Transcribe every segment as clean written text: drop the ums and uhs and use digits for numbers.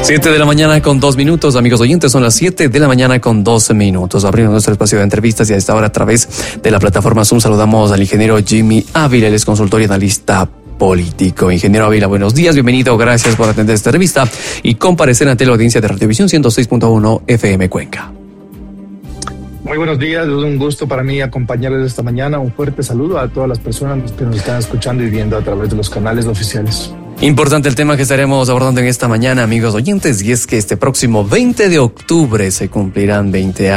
7 de la mañana con 2 minutos, amigos oyentes, son las 7 de la mañana con 12 minutos. Abrimos nuestro espacio de entrevistas y a esta hora a través de la plataforma Zoom saludamos al ingeniero Jimmy Ávila, él es consultor y analista político. Ingeniero Ávila, buenos días, bienvenido, gracias por atender esta revista y comparecer ante la audiencia de Radiovisión 106.1 FM Cuenca. Muy buenos días, es un gusto para mí acompañarles esta mañana. Un fuerte saludo a todas las personas que nos están escuchando y viendo a través de los canales oficiales. Importante el tema que estaremos abordando en esta mañana, amigos oyentes, y es que este próximo 20 de octubre se cumplirán 18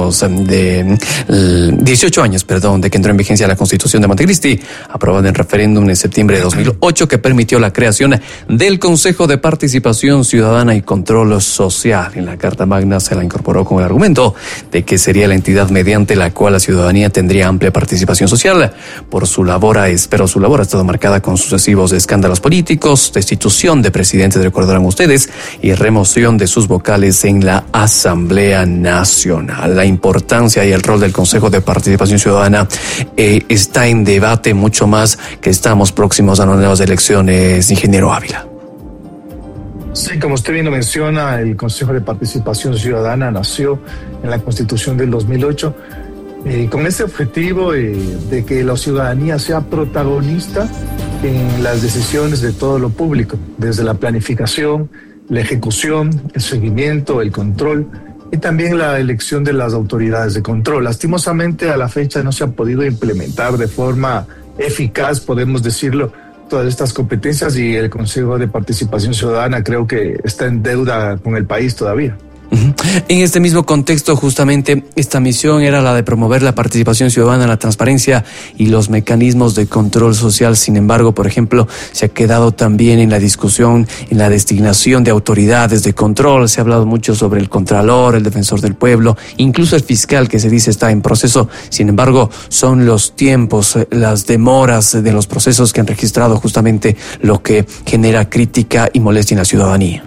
años, de que entró en vigencia la Constitución de Montecristi, aprobada en referéndum en septiembre de 2008, que permitió la creación del Consejo de Participación Ciudadana y Control Social. En la Carta Magna se la incorporó con el argumento de que sería la entidad mediante la cual la ciudadanía tendría amplia participación social. Su labor ha estado marcada con sucesivos escándalos políticos, destitución de presidentes, recordarán ustedes, y remoción de sus vocales en la Asamblea Nacional. La importancia y el rol del Consejo de Participación Ciudadana está en debate, mucho más que estamos próximos a las nuevas elecciones, ingeniero Ávila. Sí, como usted bien lo menciona, el Consejo de Participación Ciudadana nació en la Constitución del 2008 con ese objetivo de que la ciudadanía sea protagonista en las decisiones de todo lo público, desde la planificación, la ejecución, el seguimiento, el control y también la elección de las autoridades de control. Lastimosamente, a la fecha no se ha podido implementar de forma eficaz, podemos decirlo, todas estas competencias, y el Consejo de Participación Ciudadana creo que está en deuda con el país todavía. En este mismo contexto, justamente, esta misión era la de promover la participación ciudadana, la transparencia y los mecanismos de control social. Sin embargo, por ejemplo, se ha quedado también en la discusión, en la designación de autoridades de control. Se ha hablado mucho sobre el Contralor, el Defensor del Pueblo, incluso el fiscal, que se dice está en proceso. Sin embargo, son los tiempos, las demoras de los procesos que han registrado justamente lo que genera crítica y molestia en la ciudadanía.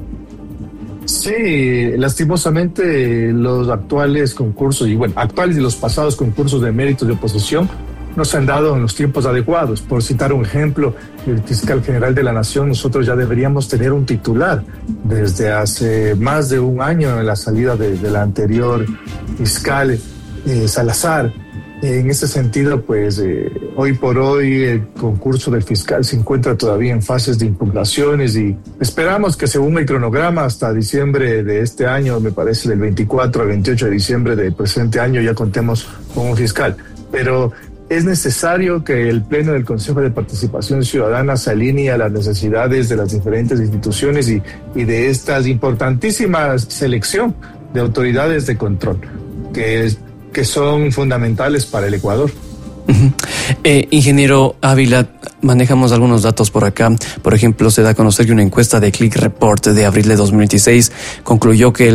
Sí, lastimosamente los actuales concursos actuales y los pasados concursos de méritos de oposición no se han dado en los tiempos adecuados. Por citar un ejemplo, el fiscal general de la Nación, nosotros ya deberíamos tener un titular desde hace más de un año en la salida de la anterior fiscal Salazar. En ese sentido, hoy por hoy el concurso del fiscal se encuentra todavía en fases de impugnaciones y esperamos que, según el cronograma, hasta diciembre de este año, me parece del 24 al 28 de diciembre del presente año, ya contemos con un fiscal. Pero es necesario que el Pleno del Consejo de Participación Ciudadana se alinee a las necesidades de las diferentes instituciones y de esta importantísima selección de autoridades de control, que son fundamentales para el Ecuador. Ingeniero Ávila, manejamos algunos datos por acá. Por ejemplo, se da a conocer que una encuesta de Click Report de abril de 2026 concluyó que el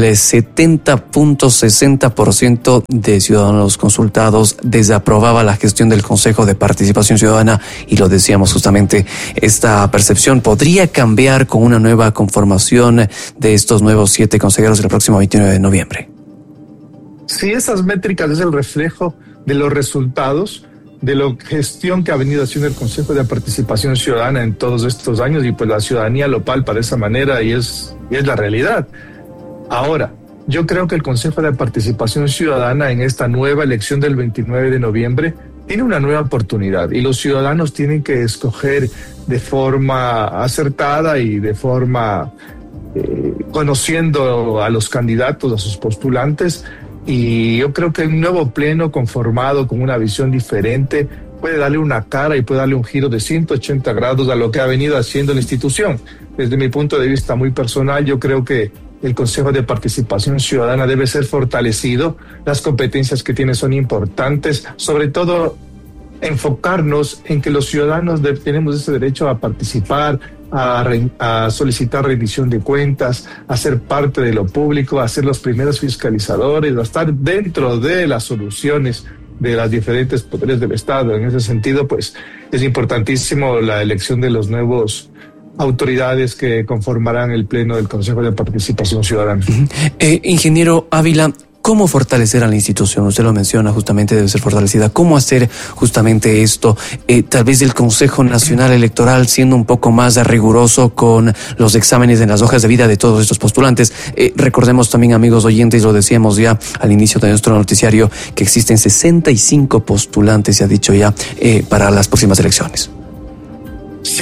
70.60% de ciudadanos consultados desaprobaba la gestión del Consejo de Participación Ciudadana, y lo decíamos justamente, esta percepción podría cambiar con una nueva conformación de estos nuevos 7 consejeros el próximo 29 de noviembre. Sí, esas métricas es el reflejo de los resultados de la gestión que ha venido haciendo el Consejo de Participación Ciudadana en todos estos años, y la ciudadanía lo palpa de esa manera y es la realidad. Ahora, yo creo que el Consejo de Participación Ciudadana en esta nueva elección del 29 de noviembre tiene una nueva oportunidad, y los ciudadanos tienen que escoger de forma acertada y de forma conociendo a los candidatos, a sus postulantes. Y yo creo que un nuevo pleno conformado con una visión diferente puede darle una cara y puede darle un giro de 180 grados a lo que ha venido haciendo la institución. Desde mi punto de vista muy personal, yo creo que el Consejo de Participación Ciudadana debe ser fortalecido. Las competencias que tiene son importantes, sobre todo enfocarnos en que los ciudadanos tenemos ese derecho a participar, a solicitar rendición de cuentas, a ser parte de lo público, a ser los primeros fiscalizadores, a estar dentro de las soluciones de las diferentes poderes del Estado. En ese sentido, es importantísimo la elección de los nuevos autoridades que conformarán el Pleno del Consejo de Participación Ciudadana. Ingeniero Ávila, ¿Cómo fortalecer a la institución? Usted lo menciona, justamente debe ser fortalecida. ¿Cómo hacer justamente esto? Tal vez el Consejo Nacional Electoral siendo un poco más riguroso con los exámenes en las hojas de vida de todos estos postulantes. Recordemos también, amigos oyentes, lo decíamos ya al inicio de nuestro noticiario, que existen 65 postulantes, se ha dicho ya, para las próximas elecciones. Sí.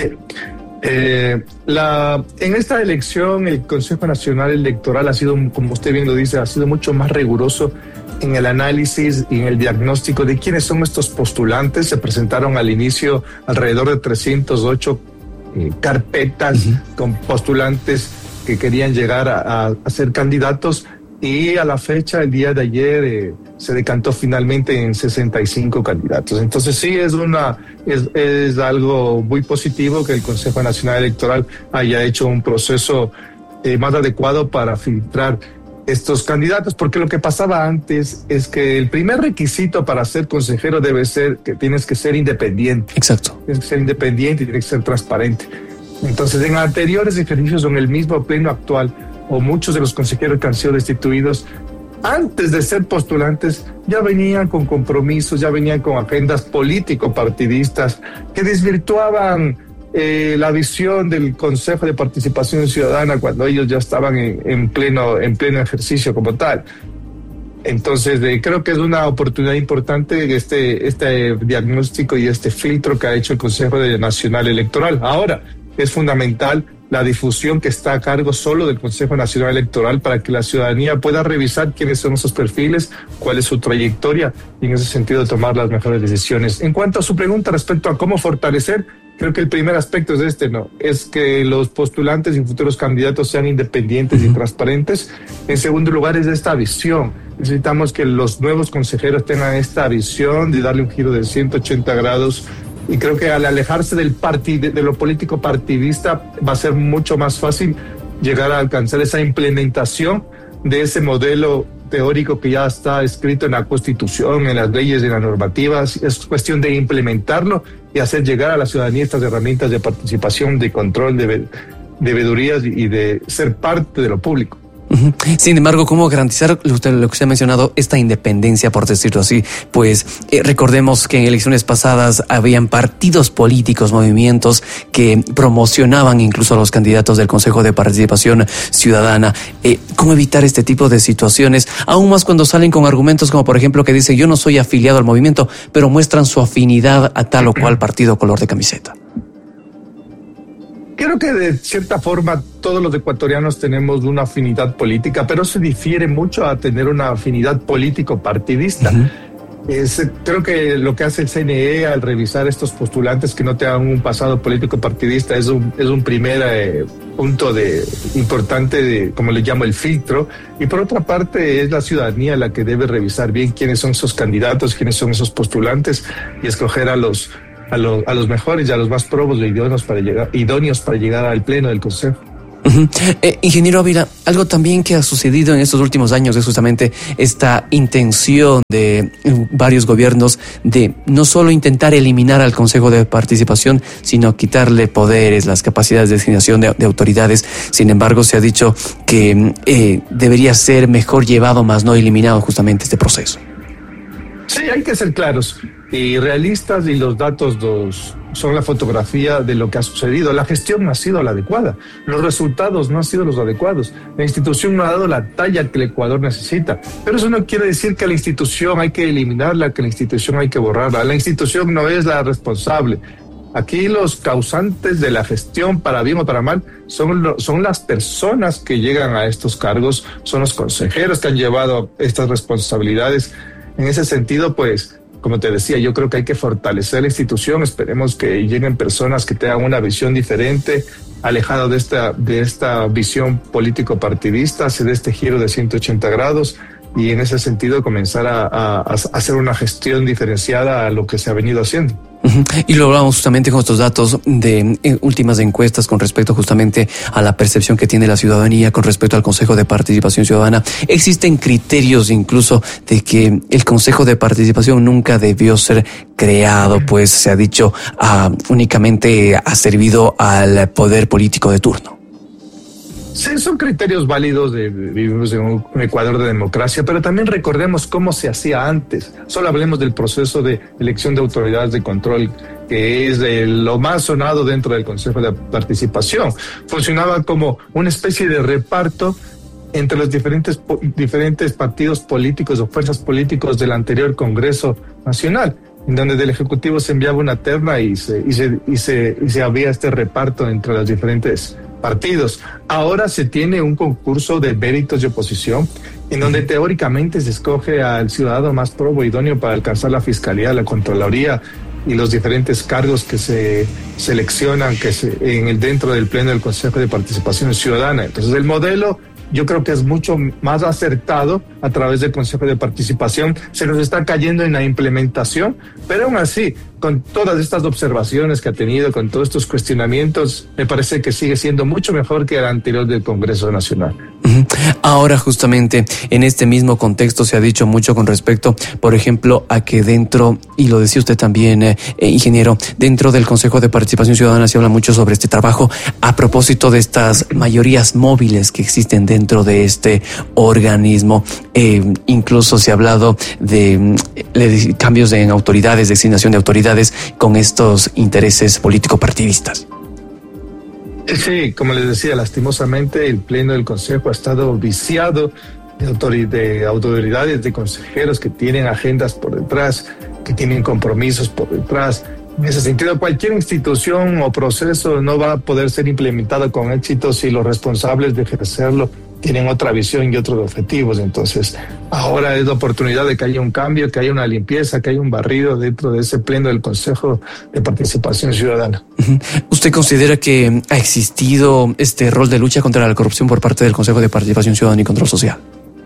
En esta elección el Consejo Nacional Electoral ha sido, como usted bien lo dice, ha sido mucho más riguroso en el análisis y en el diagnóstico de quiénes son estos postulantes. Se presentaron al inicio alrededor de 308 carpetas con postulantes que querían llegar a ser candidatos, y a la fecha, el día de ayer, se decantó finalmente en 65 candidatos. Entonces sí, es algo muy positivo que el Consejo Nacional Electoral haya hecho un proceso más adecuado para filtrar estos candidatos, porque lo que pasaba antes es que el primer requisito para ser consejero debe ser que tienes que ser independiente. Exacto. Tienes que ser independiente y tienes que ser transparente. Entonces, en anteriores ejercicios, en el mismo pleno actual, o muchos de los consejeros que han sido destituidos, antes de ser postulantes, ya venían con compromisos, ya venían con agendas político-partidistas que desvirtuaban la visión del Consejo de Participación Ciudadana cuando ellos ya estaban en pleno ejercicio como tal. Entonces, creo que es una oportunidad importante este diagnóstico y este filtro que ha hecho el Consejo Nacional Electoral. Ahora, es fundamental la difusión que está a cargo solo del Consejo Nacional Electoral para que la ciudadanía pueda revisar quiénes son esos perfiles, cuál es su trayectoria y en ese sentido tomar las mejores decisiones. En cuanto a su pregunta respecto a cómo fortalecer, creo que el primer aspecto es es que los postulantes y futuros candidatos sean independientes y transparentes. En segundo lugar, es esta visión. Necesitamos que los nuevos consejeros tengan esta visión de darle un giro de 180 grados. Y creo que al alejarse de lo político partidista va a ser mucho más fácil llegar a alcanzar esa implementación de ese modelo teórico que ya está escrito en la Constitución, en las leyes, en las normativas. Es cuestión de implementarlo y hacer llegar a la ciudadanía estas herramientas de participación, de control, de veedurías y de ser parte de lo público. Sin embargo, ¿cómo garantizar lo que usted ha mencionado, esta independencia, por decirlo así? Pues recordemos que en elecciones pasadas habían partidos políticos, movimientos que promocionaban incluso a los candidatos del Consejo de Participación Ciudadana. ¿Cómo evitar este tipo de situaciones? Aún más cuando salen con argumentos como, por ejemplo, que dicen yo no soy afiliado al movimiento, pero muestran su afinidad a tal o cual partido color de camiseta. Creo que de cierta forma todos los ecuatorianos tenemos una afinidad política, pero se difiere mucho a tener una afinidad político-partidista. Creo que lo que hace el CNE al revisar estos postulantes que no tengan un pasado político-partidista es un primer punto importante como le llamo el filtro. Y por otra parte es la ciudadanía la que debe revisar bien quiénes son esos candidatos, quiénes son esos postulantes y escoger a los mejores y a los más probos e idóneos para llegar al pleno del Consejo. Ingeniero Ávila, algo también que ha sucedido en estos últimos años es justamente esta intención de varios gobiernos de no solo intentar eliminar al Consejo de Participación, sino quitarle poderes, las capacidades de designación de autoridades. Sin embargo, se ha dicho que debería ser mejor llevado, más no eliminado justamente este proceso. Sí, hay que ser claros y realistas, y los datos son la fotografía de lo que ha sucedido. La gestión no ha sido la adecuada, los resultados no han sido los adecuados, la institución no ha dado la talla que el Ecuador necesita, pero eso no quiere decir que la institución hay que eliminarla, que la institución hay que borrarla. La institución no es la responsable. Aquí los causantes de la gestión, para bien o para mal, son las personas que llegan a estos cargos, son los consejeros que han llevado estas responsabilidades. En ese sentido, pues, como te decía, yo creo que hay que fortalecer la institución. Esperemos que lleguen personas que tengan una visión diferente, alejado de esta visión político-partidista, hacer este giro de 180 grados y en ese sentido comenzar a hacer una gestión diferenciada a lo que se ha venido haciendo. Y lo hablamos justamente con estos datos de últimas encuestas con respecto justamente a la percepción que tiene la ciudadanía con respecto al Consejo de Participación Ciudadana. Existen criterios incluso de que el Consejo de Participación nunca debió ser creado, pues se ha dicho únicamente ha servido al poder político de turno. Sí, son criterios válidos, vivimos en un Ecuador de democracia, pero también recordemos cómo se hacía antes. Solo hablemos del proceso de elección de autoridades de control, que es lo más sonado dentro del Consejo de Participación. Funcionaba como una especie de reparto entre los diferentes partidos políticos o fuerzas políticas del anterior Congreso Nacional, en donde del Ejecutivo se enviaba una terna y se había este reparto entre los diferentes partidos. Ahora se tiene un concurso de méritos de oposición en donde teóricamente se escoge al ciudadano más probo idóneo para alcanzar la Fiscalía, la Contraloría y los diferentes cargos que se seleccionan dentro del Pleno del Consejo de Participación Ciudadana. Entonces el modelo yo creo que es mucho más acertado a través del Consejo de Participación. Se nos está cayendo en la implementación, pero aún así, con todas estas observaciones que ha tenido, con todos estos cuestionamientos, me parece que sigue siendo mucho mejor que el anterior del Congreso Nacional. Ahora, justamente, en este mismo contexto se ha dicho mucho con respecto, por ejemplo, a que dentro, y lo decía usted también, ingeniero, dentro del Consejo de Participación Ciudadana se habla mucho sobre este trabajo a propósito de estas mayorías móviles que existen dentro de este organismo. Incluso se ha hablado de cambios en autoridades, designación de autoridades con estos intereses político-partidistas. Sí, como les decía, lastimosamente el Pleno del Consejo ha estado viciado de autoridades, de consejeros que tienen agendas por detrás, que tienen compromisos por detrás. En ese sentido, cualquier institución o proceso no va a poder ser implementado con éxito si los responsables de ejercerlo tienen otra visión y otros objetivos. Entonces, ahora es la oportunidad de que haya un cambio, que haya una limpieza, que haya un barrido dentro de ese Pleno del Consejo de Participación Ciudadana. ¿Usted considera que ha existido este rol de lucha contra la corrupción por parte del Consejo de Participación Ciudadana y Control Social?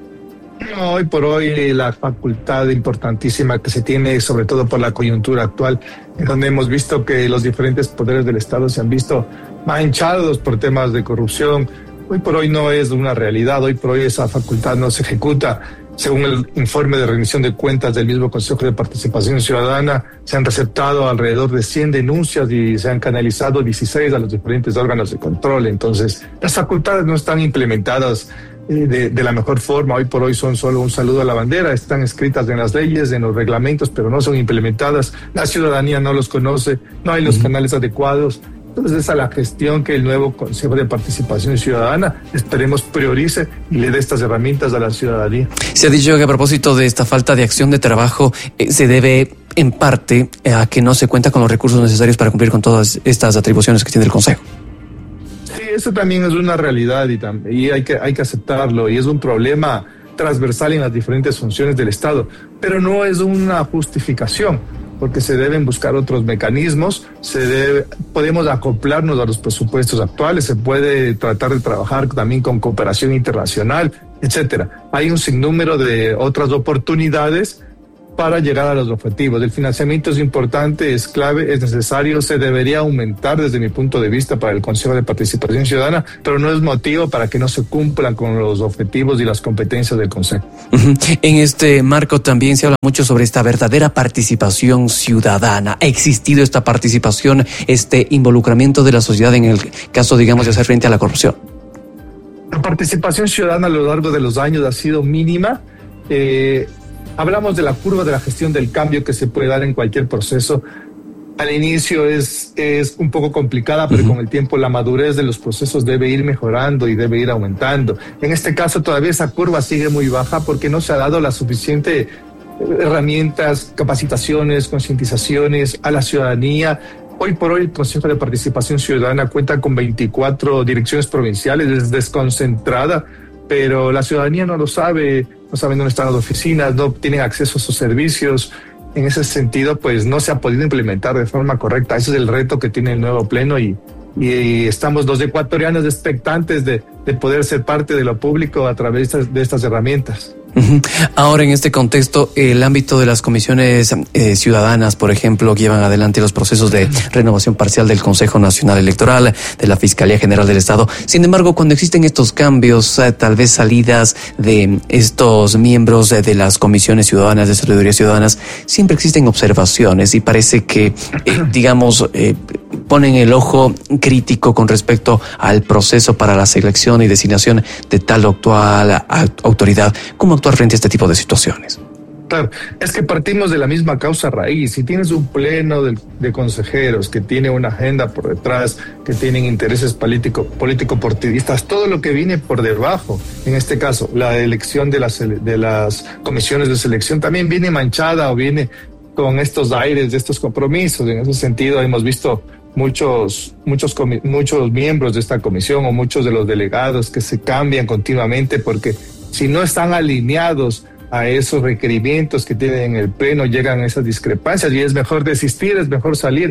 No, hoy por hoy la facultad importantísima que se tiene, sobre todo por la coyuntura actual, en donde hemos visto que los diferentes poderes del Estado se han visto manchados por temas de corrupción. Hoy por hoy no es una realidad, hoy por hoy esa facultad no se ejecuta. Según el informe de rendición de cuentas del mismo Consejo de Participación Ciudadana, se han receptado alrededor de 100 denuncias y se han canalizado 16 a los diferentes órganos de control. Entonces, las facultades no están implementadas de la mejor forma. Hoy por hoy son solo un saludo a la bandera, están escritas en las leyes, en los reglamentos, pero no son implementadas. La ciudadanía no los conoce, no hay los canales adecuados. Entonces esa es la gestión que el nuevo Consejo de Participación Ciudadana esperemos priorice y le dé estas herramientas a la ciudadanía. Se ha dicho que a propósito de esta falta de acción de trabajo se debe en parte a que no se cuenta con los recursos necesarios para cumplir con todas estas atribuciones que tiene el Consejo. Sí, eso también es una realidad y hay que aceptarlo, y es un problema transversal en las diferentes funciones del Estado, pero no es una justificación, porque se deben buscar otros mecanismos, podemos acoplarnos a los presupuestos actuales, se puede tratar de trabajar también con cooperación internacional, etcétera. Hay un sinnúmero de otras oportunidades para llegar a los objetivos. El financiamiento es importante, es clave, es necesario, se debería aumentar desde mi punto de vista para el Consejo de Participación Ciudadana, pero no es motivo para que no se cumplan con los objetivos y las competencias del Consejo. En este marco también se habla mucho sobre esta verdadera participación ciudadana. ¿Ha existido esta participación, este involucramiento de la sociedad en el caso, digamos, de hacer frente a la corrupción? La participación ciudadana a lo largo de los años ha sido mínima. Hablamos de la curva de la gestión del cambio que se puede dar en cualquier proceso. Al inicio es un poco complicada, pero con el tiempo la madurez de los procesos debe ir mejorando y debe ir aumentando. En este caso todavía esa curva sigue muy baja porque no se ha dado la suficiente herramientas, capacitaciones, concientizaciones a la ciudadanía. Hoy por hoy el Consejo de Participación Ciudadana cuenta con 24 direcciones provinciales, es desconcentrada, pero la ciudadanía no lo sabe, no saben dónde están las oficinas, no tienen acceso a sus servicios. En ese sentido, pues no se ha podido implementar de forma correcta. Ese es el reto que tiene el nuevo Pleno y estamos los ecuatorianos expectantes de poder ser parte de lo público a través de estas herramientas. Ahora, en este contexto, el ámbito de las comisiones ciudadanas, por ejemplo, que llevan adelante los procesos de renovación parcial del Consejo Nacional Electoral, de la Fiscalía General del Estado. Sin embargo, cuando existen estos cambios, tal vez salidas de estos miembros de las comisiones ciudadanas, de servidurías ciudadanas, siempre existen observaciones y parece que, ponen el ojo crítico con respecto al proceso para la selección y designación de tal o actual autoridad. ¿Cómo actuar frente a este tipo de situaciones? Claro, es que partimos de la misma causa raíz. Si tienes un pleno de consejeros que tiene una agenda por detrás, que tienen intereses político-partidistas, todo lo que viene por debajo, en este caso, la elección de las comisiones de selección también viene manchada o viene con estos aires de estos compromisos. En ese sentido, hemos visto muchos miembros de esta comisión o muchos de los delegados que se cambian continuamente porque si no están alineados a esos requerimientos que tienen en el pleno, llegan a esas discrepancias y es mejor desistir, es mejor salir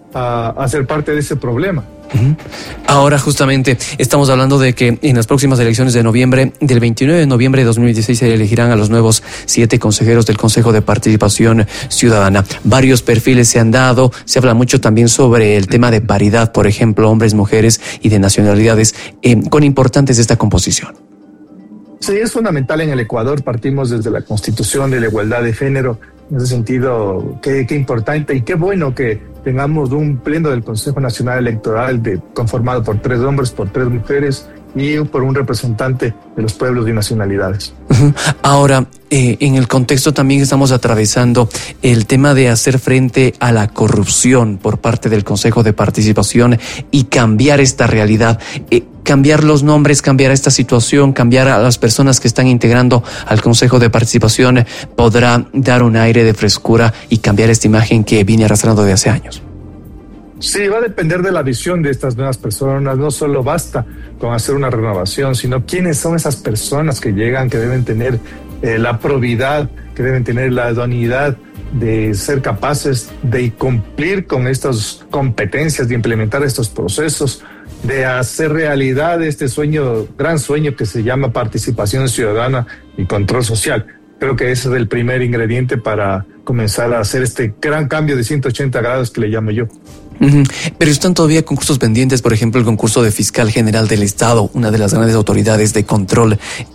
a ser parte de ese problema. Ahora, justamente, estamos hablando de que en las próximas elecciones de noviembre, del 29 de noviembre de 2016, se elegirán a los nuevos 7 consejeros del Consejo de Participación Ciudadana. Varios perfiles se han dado, se habla mucho también sobre el tema de paridad, por ejemplo, hombres, mujeres y de nacionalidades. ¿Cuán importante es esta composición? Sí, es fundamental en el Ecuador. Partimos desde la Constitución de la igualdad de género. En ese sentido, qué importante y qué bueno que tengamos un pleno del Consejo Nacional Electoral conformado por 3 hombres, por 3 mujeres y por un representante de los pueblos y nacionalidades. Ahora, en el contexto también estamos atravesando el tema de hacer frente a la corrupción por parte del Consejo de Participación y cambiar esta realidad. Cambiar los nombres, cambiar esta situación, cambiar a las personas que están integrando al Consejo de Participación podrá dar un aire de frescura y cambiar esta imagen que viene arrastrando de hace años. Sí, va a depender de la visión de estas nuevas personas. No solo basta con hacer una renovación, sino quiénes son esas personas que llegan, que deben tener la probidad, que deben tener la idoneidad de ser capaces de cumplir con estas competencias, de implementar estos procesos, de hacer realidad este sueño, gran sueño que se llama participación ciudadana y control social. Creo que ese es el primer ingrediente para comenzar a hacer este gran cambio de 180 grados que le llamo yo. Pero están todavía concursos pendientes, por ejemplo, el concurso de Fiscal General del Estado, una de las grandes autoridades de control,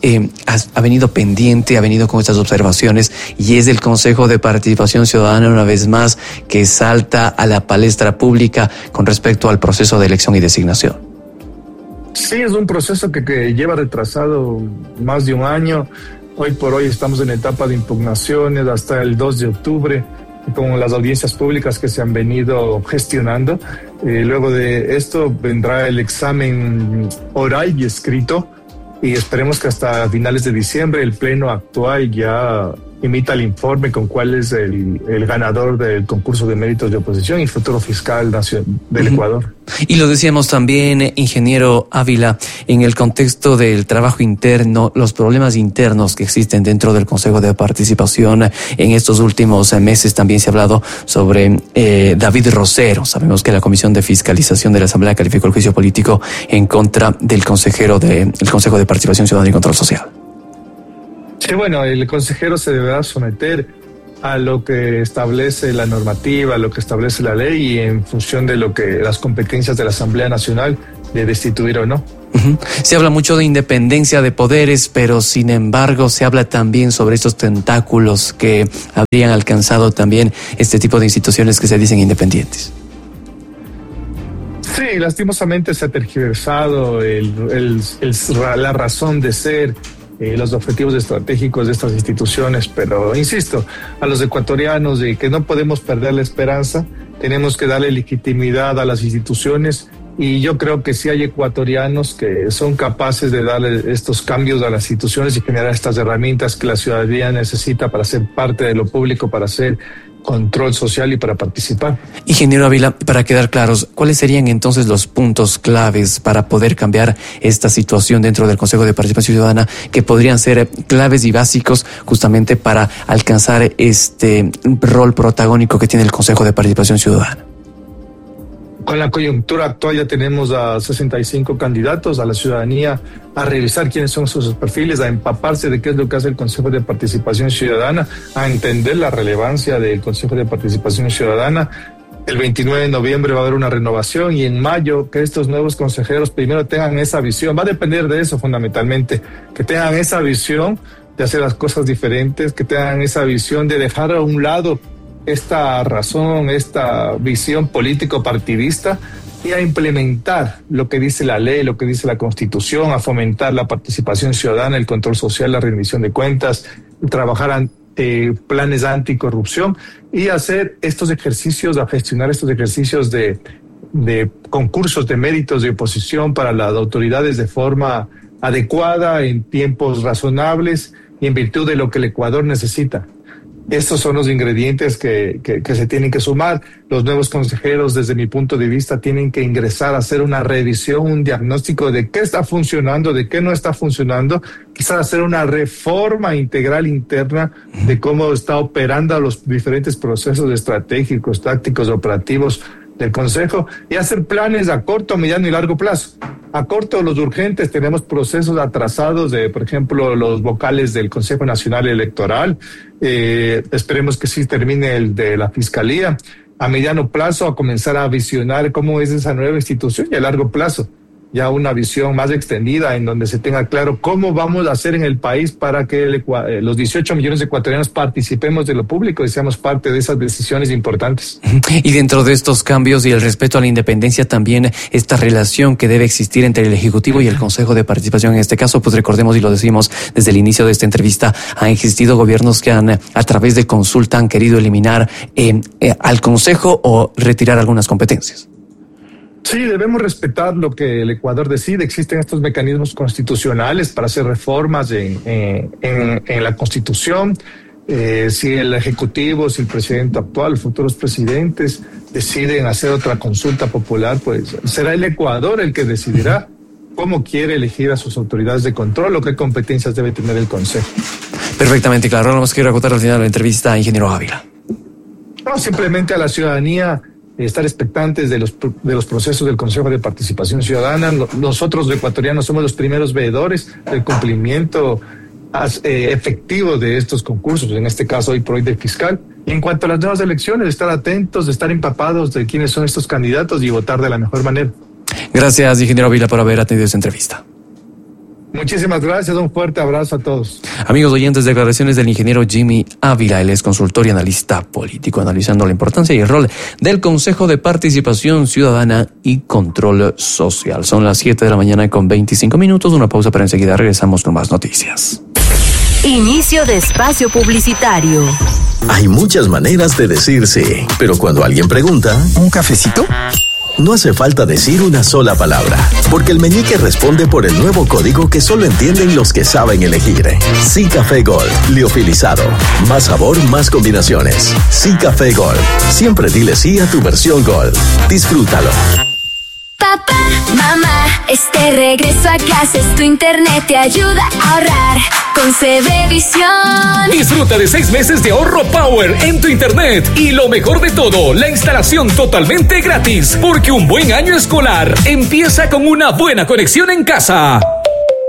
ha venido pendiente, ha venido con estas observaciones y es el Consejo de Participación Ciudadana una vez más que salta a la palestra pública con respecto al proceso de elección y designación. Sí, es un proceso que lleva retrasado más de un año. Hoy por hoy estamos en etapa de impugnaciones hasta el 2 de octubre. Con las audiencias públicas que se han venido gestionando. Luego de esto vendrá el examen oral y escrito y esperemos que hasta finales de diciembre el pleno actual ya emita el informe con cuál es el ganador del concurso de méritos de oposición y futuro fiscal del Ecuador. Y lo decíamos también, ingeniero Ávila, en el contexto del trabajo interno, los problemas internos que existen dentro del Consejo de Participación. En estos últimos meses también se ha hablado sobre David Rosero. Sabemos que la Comisión de Fiscalización de la Asamblea calificó el juicio político en contra del Consejo de Participación Ciudadana y Control Social. Sí, bueno, el consejero se deberá someter a lo que establece la normativa, a lo que establece la ley y en función de las competencias de la Asamblea Nacional de destituir o no. Se habla mucho de independencia de poderes, pero sin embargo se habla también sobre estos tentáculos que habrían alcanzado también este tipo de instituciones que se dicen independientes. Sí, lastimosamente se ha tergiversado la razón de ser, los objetivos estratégicos de estas instituciones, pero insisto, a los ecuatorianos de que no podemos perder la esperanza, tenemos que darle legitimidad a las instituciones y yo creo que sí hay ecuatorianos que son capaces de darle estos cambios a las instituciones y generar estas herramientas que la ciudadanía necesita para ser parte de lo público, para hacer control social y para participar. Ingeniero Ávila, para quedar claros, ¿cuáles serían entonces los puntos claves para poder cambiar esta situación dentro del Consejo de Participación Ciudadana que podrían ser claves y básicos justamente para alcanzar este rol protagónico que tiene el Consejo de Participación Ciudadana? Con la coyuntura actual ya tenemos a 65 candidatos, a la ciudadanía a revisar quiénes son sus perfiles, a empaparse de qué es lo que hace el Consejo de Participación Ciudadana, a entender la relevancia del Consejo de Participación Ciudadana. El 29 de noviembre va a haber una renovación y en mayo que estos nuevos consejeros primero tengan esa visión. Va a depender de eso fundamentalmente, que tengan esa visión de hacer las cosas diferentes, que tengan esa visión de dejar a un lado esta razón, esta visión político-partidista y a implementar lo que dice la ley, lo que dice la Constitución, a fomentar la participación ciudadana, el control social, la rendición de cuentas, trabajar planes anticorrupción y hacer estos ejercicios, a gestionar estos ejercicios de concursos de méritos de oposición para las autoridades de forma adecuada, en tiempos razonables y en virtud de lo que el Ecuador necesita. Estos son los ingredientes que se tienen que sumar. Los nuevos consejeros, desde mi punto de vista, tienen que ingresar a hacer una revisión, un diagnóstico de qué está funcionando, de qué no está funcionando, quizás hacer una reforma integral interna de cómo está operando los diferentes procesos estratégicos, tácticos, operativos del Consejo y hacer planes a corto, mediano y largo plazo. A corto, los urgentes, tenemos procesos atrasados de, por ejemplo, los vocales del Consejo Nacional Electoral. Esperemos que sí termine el de la Fiscalía. A mediano plazo, a comenzar a visionar cómo es esa nueva institución y a largo plazo, ya una visión más extendida en donde se tenga claro cómo vamos a hacer en el país para que los 18 millones de ecuatorianos participemos de lo público y seamos parte de esas decisiones importantes. Y dentro de estos cambios y el respeto a la independencia, también esta relación que debe existir entre el Ejecutivo y el Consejo de Participación. En este caso, pues recordemos y lo decimos desde el inicio de esta entrevista, han existido gobiernos que han, a través de consulta, han querido eliminar al Consejo o retirar algunas competencias. Sí, debemos respetar lo que el Ecuador decide. Existen estos mecanismos constitucionales para hacer reformas en la Constitución. Si el Ejecutivo, si el presidente actual, futuros presidentes deciden hacer otra consulta popular, pues será el Ecuador el que decidirá cómo quiere elegir a sus autoridades de control o qué competencias debe tener el Consejo. Perfectamente claro. Ahora nos quiero agotar al final de la entrevista, ingeniero Ávila. No, simplemente a la ciudadanía estar expectantes de los procesos del Consejo de Participación Ciudadana. Nosotros, los ecuatorianos, somos los primeros veedores del cumplimiento efectivo de estos concursos, en este caso hoy por hoy del fiscal. Y en cuanto a las nuevas elecciones, estar atentos, de estar empapados de quiénes son estos candidatos y votar de la mejor manera. Gracias, ingeniero Ávila, por haber atendido esta entrevista. Muchísimas gracias, un fuerte abrazo a todos. Amigos oyentes, declaraciones del ingeniero Jimmy Ávila, él es consultor y analista político, analizando la importancia y el rol del Consejo de Participación Ciudadana y Control Social. Son las 7 de la mañana con 25 minutos, una pausa, pero enseguida regresamos con más noticias. Inicio de espacio publicitario. Hay muchas maneras de decir sí, pero cuando alguien pregunta, ¿un cafecito? No hace falta decir una sola palabra, porque el meñique responde por el nuevo código que solo entienden los que saben elegir. Sí Café Gold, liofilizado. Más sabor, más combinaciones. Sí Café Gold. Siempre dile sí a tu versión Gold. Disfrútalo. Papá, mamá, este regreso a clases, tu internet te ayuda a ahorrar con CBvisión. Disfruta de 6 meses de ahorro Power en tu internet. Y lo mejor de todo, la instalación totalmente gratis. Porque un buen año escolar empieza con una buena conexión en casa.